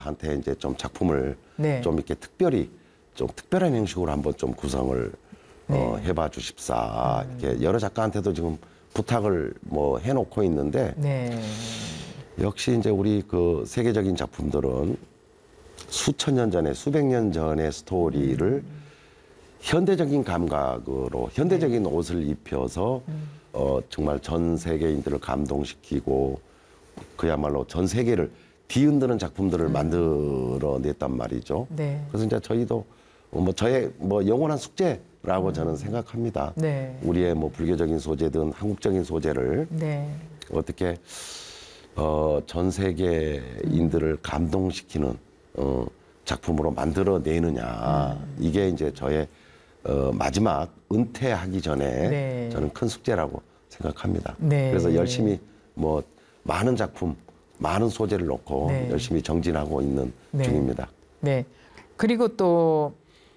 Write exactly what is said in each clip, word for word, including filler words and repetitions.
한테 이제 좀 작품을 네. 좀 이렇게 특별히 좀 특별한 형식으로 한번 좀 구성을 네. 어, 해봐 주십사. 음. 이렇게 여러 작가한테도 지금 부탁을 뭐 해놓고 있는데 네. 역시 이제 우리 그 세계적인 작품들은 수천 년 전에 수백 년 전의 스토리를 음. 현대적인 감각으로 현대적인 네. 옷을 입혀서 음. 어, 정말 전 세계인들을 감동시키고 그야말로 전 세계를 뒤흔드는 작품들을 음. 만들어냈단 말이죠. 네. 그래서 이제 저희도 뭐 저의 뭐 영원한 숙제라고 음. 저는 생각합니다. 네. 우리의 뭐 불교적인 소재든 한국적인 소재를 네. 어떻게 어, 전 세계인들을 감동시키는 어, 작품으로 만들어내느냐. 음. 이게 이제 저의 어, 마지막 은퇴하기 전에 네. 저는 큰 숙제라고 생각합니다. 네. 그래서 열심히 뭐 많은 작품, 많은 소재를 놓고 네. 열심히 정진하고 있는 네. 중입니다. 네. 그리고 또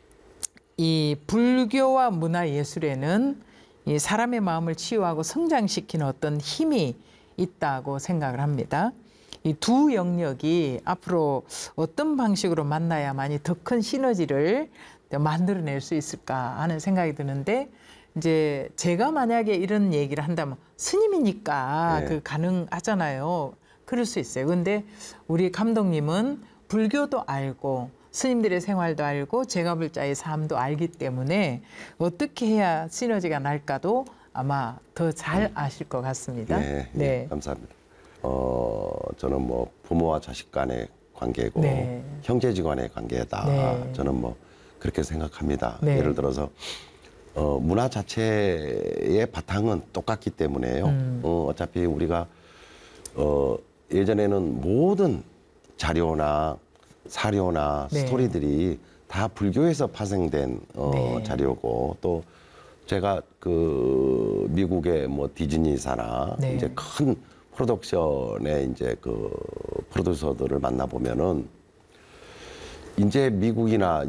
이 불교와 문화예술에는 이 사람의 마음을 치유하고 성장시키는 어떤 힘이 있다고 생각을 합니다. 이 두 영역이 앞으로 어떤 방식으로 만나야만이 더 큰 시너지를 만들어낼 수 있을까 하는 생각이 드는데 이제 제가 만약에 이런 얘기를 한다면 스님이니까 네. 그 가능하잖아요. 그럴 수 있어요. 근데 우리 감독님은 불교도 알고 스님들의 생활도 알고 제가불자의 삶도 알기 때문에 어떻게 해야 시너지가 날까도 아마 더 잘 아실 것 같습니다. 네, 네. 네. 감사합니다. 어, 저는 뭐 부모와 자식 간의 관계고 네. 형제지간의 관계다. 네. 저는 뭐 그렇게 생각합니다. 네. 예를 들어서 어, 문화 자체의 바탕은 똑같기 때문에요. 음. 어, 어차피 우리가 어, 예전에는 모든 자료나 사료나 네. 스토리들이 다 불교에서 파생된 어, 네. 자료고 또 제가 그 미국의 뭐 디즈니사나 네. 이제 큰 프로덕션의 이제 그 프로듀서들을 만나 보면은 이제 미국이나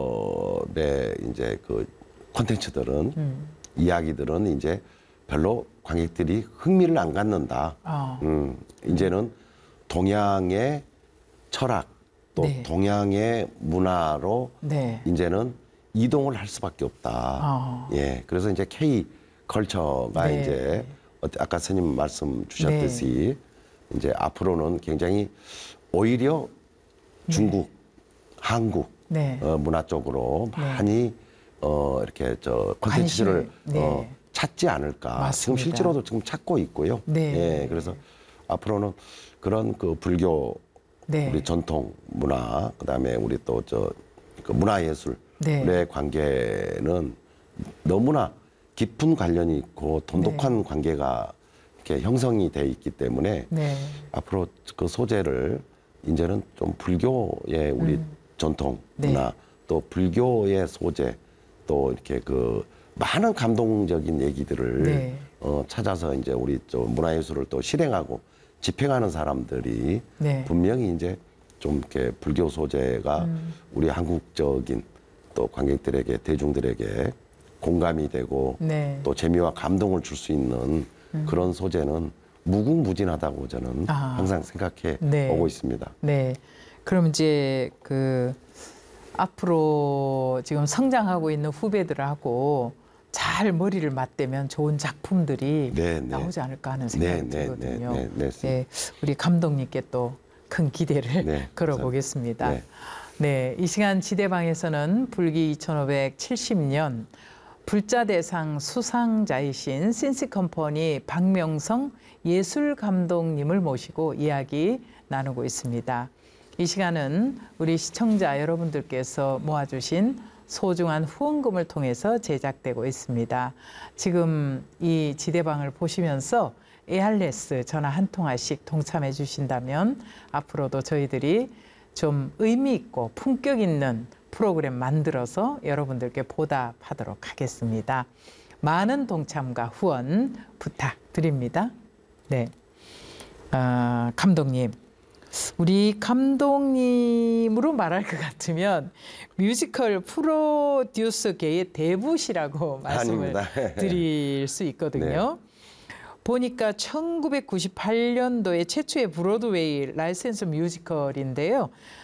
유럽의 이제 그 콘텐츠들은 음. 이야기들은 이제 별로 관객들이 흥미를 안 갖는다. 어. 음, 이제는 동양의 철학 또 네. 동양의 문화로 네. 이제는 이동을 할 수밖에 없다. 어. 예, 그래서 이제 K 컬처가 네. 이제 아까 스님 말씀 주셨듯이 네. 이제 앞으로는 굉장히 오히려 중국, 네. 한국 네. 어, 문화 쪽으로 네. 많이 어, 이렇게 저 콘텐츠를 네. 어, 찾지 않을까. 맞습니다. 지금 실제로도 지금 찾고 있고요. 네. 예, 그래서 앞으로는 그런 그 불교 네. 우리 전통 문화, 그다음에 우리 또 저 그 문화예술의 네. 관계는 너무나 깊은 관련이 있고 돈독한 네. 관계가 이렇게 형성이 돼 있기 때문에 네. 앞으로 그 소재를 이제는 좀 불교의 우리 음. 전통 문화 네. 또 불교의 소재 또 이렇게 그 많은 감동적인 얘기들을 네. 어, 찾아서 이제 우리 저 문화예술을 또 실행하고 집행하는 사람들이 네. 분명히 이제 좀 이렇게 불교 소재가 음. 우리 한국적인 또 관객들에게 대중들에게 공감이 되고 네. 또 재미와 감동을 줄 수 있는 음. 그런 소재는 무궁무진하다고 저는 아. 항상 생각해 네. 오고 있습니다. 네. 그럼 이제 그 앞으로 지금 성장하고 있는 후배들하고 잘 머리를 맞대면 좋은 작품들이 네, 네. 나오지 않을까 하는 생각이 네, 들거든요. 네, 네, 네, 네, 우리 감독님께 또 큰 기대를 네, 걸어보겠습니다. 네. 네, 이 시간 지대방에서는 불기 이천오백칠십 년 불자대상 수상자이신 신시컴퍼니 박명성 예술감독님을 모시고 이야기 나누고 있습니다. 이 시간은 우리 시청자 여러분들께서 모아주신 소중한 후원금을 통해서 제작되고 있습니다. 지금 이 지대방을 보시면서 에이알에스 전화 한 통화씩 동참해 주신다면 앞으로도 저희들이 좀 의미 있고 품격 있는 프로그램 만들어서 여러분들께 보답하도록 하겠습니다. 많은 동참과 후원 부탁드립니다. 네, 아, 감독님. 우리 감독님으로 말할 것 같으면 뮤지컬 프로듀서계의 대부시라고 말씀을 드릴 수 있거든요. 네. 보니까 천구백구십팔 년도에 최초의 브로드웨이 라이센스 뮤지컬인데요.